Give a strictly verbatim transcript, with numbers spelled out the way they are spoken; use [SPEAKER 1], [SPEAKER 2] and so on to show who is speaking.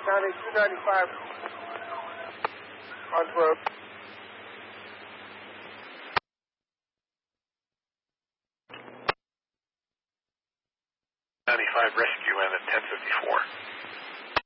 [SPEAKER 1] County two ninety-five on road.
[SPEAKER 2] ninety-five rescue in at ten fifty-four.